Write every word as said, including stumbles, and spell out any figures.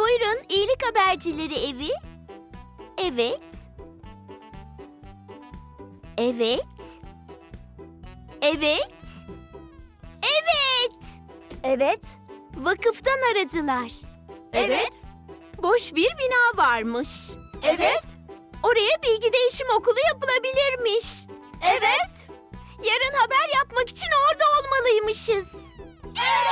Buyurun, iyilik habercileri evi. Evet. Evet. Evet. Evet. Evet. Vakıftan aradılar. Evet. Boş bir bina varmış. Evet. Oraya bilgi değişim okulu yapılabilirmiş. Evet. Yarın haber yapmak için orada olmalıymışız.